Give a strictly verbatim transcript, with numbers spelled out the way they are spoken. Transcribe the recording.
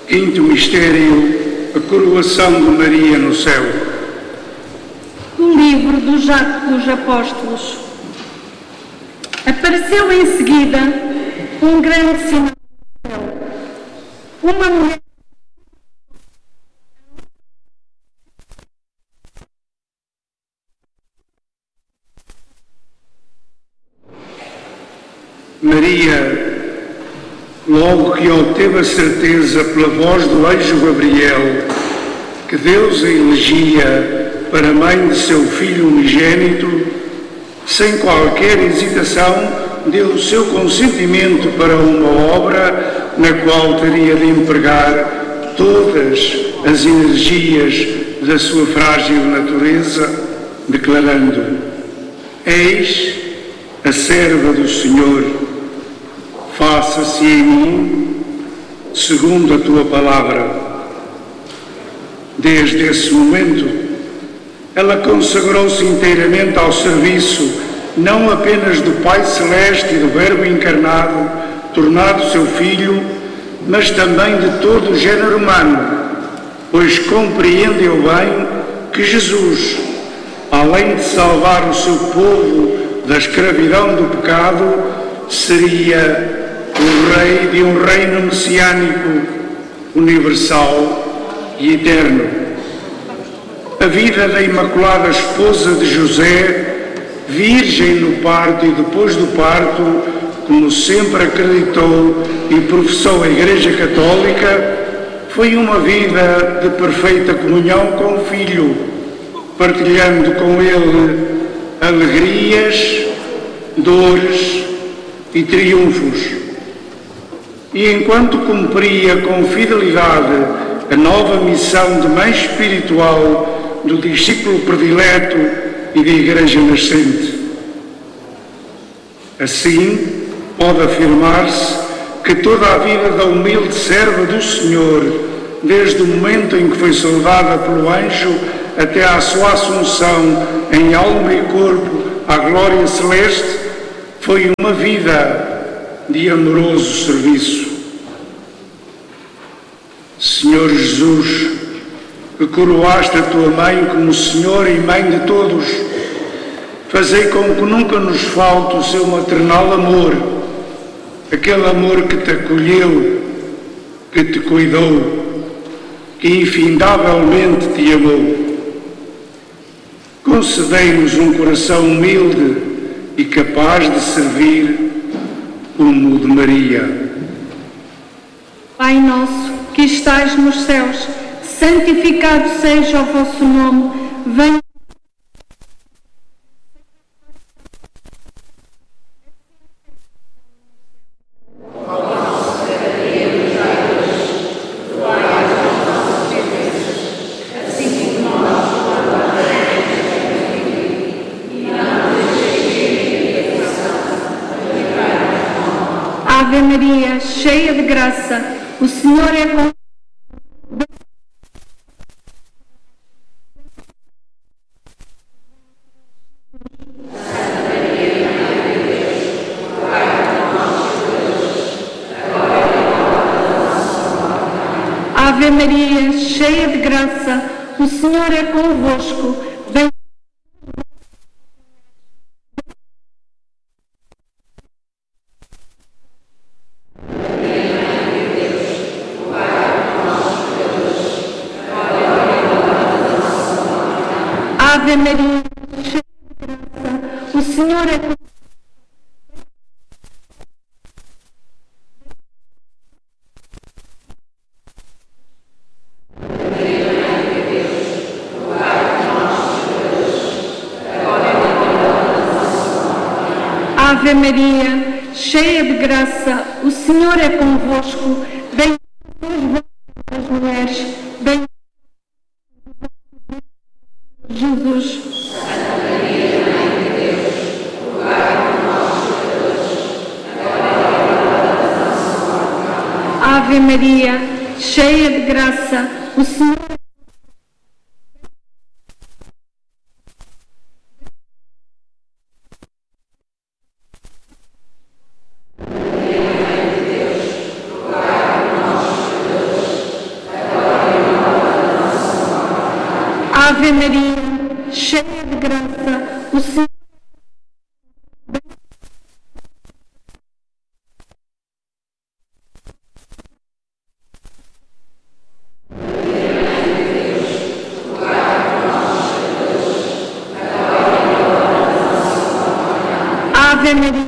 Quinto mistério, a coroação de Maria no céu. Do livro dos Atos dos Apóstolos. Apareceu em seguida um grande sinal do céu. Uma mulher Maria, logo que obteve a certeza pela voz do anjo Gabriel que Deus a elegia para mãe de seu filho unigênito, sem qualquer hesitação, deu o seu consentimento para uma obra na qual teria de empregar todas as energias da sua frágil natureza, declarando: Eis a serva do Senhor, faça-se em mim segundo a tua palavra. Desde esse momento, ela consagrou-se inteiramente ao serviço não apenas do Pai Celeste e do Verbo encarnado, tornado seu Filho, mas também de todo o género humano, pois compreendeu bem que Jesus, além de salvar o seu povo da escravidão do pecado, seria o rei de um reino messiânico, universal e eterno. A vida da Imaculada Esposa de José, virgem no parto e depois do parto, como sempre acreditou e professou a Igreja Católica, foi uma vida de perfeita comunhão com o Filho, partilhando com ele alegrias, dores e triunfos. E enquanto cumpria com fidelidade a nova missão de mãe espiritual do discípulo predileto e da Igreja nascente. Assim, pode afirmar-se que toda a vida da humilde serva do Senhor, desde o momento em que foi saudada pelo anjo até à sua assunção em alma e corpo à glória celeste, foi uma vida de amoroso serviço. Senhor Jesus, que coroaste a tua mãe como Senhor e Mãe de todos, fazei com que nunca nos falte o seu maternal amor, aquele amor que te acolheu, que te cuidou, que infindavelmente te amou. Concedei-nos um coração humilde e capaz de servir como o de Maria. Pai nosso, que estais nos céus, santificado seja o vosso nome, venha Ave Maria, cheia de graça, o Senhor é convosco. Ave Maria, cheia de graça, o Senhor é convosco. Bem... Ave Maria, cheia de graça, o Senhor é convosco. Ave Maria, cheia de graça, o Senhor é convosco. Bendita sois vós entre as mulheres, bendito Jesus. Santa Maria, Mãe de Deus, rogai por nós, pecadores, agora e na hora da nossa morte. Ave Maria, cheia de graça, o Senhor é Ave Maria, cheia de graça, o Senhor Ave Maria,